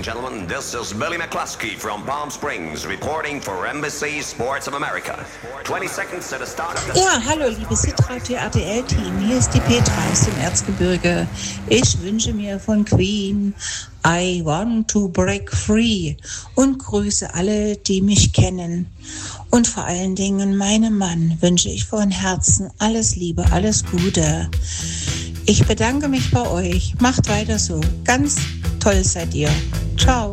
and gentlemen, this is Billy McCluskey from Palm Springs reporting for Embassy Sports of America. 20 seconds to the start of the... Ja, hallo liebes Hitradio RTL-Team, hier ist die Petra aus dem Erzgebirge. Ich wünsche mir von Queen I Want to Break Free und grüße alle, die mich kennen. Und vor allen Dingen meinem Mann wünsche ich von Herzen alles Liebe, alles Gute. Ich bedanke mich bei euch. Macht weiter so. Ganz toll seid ihr. Ciao.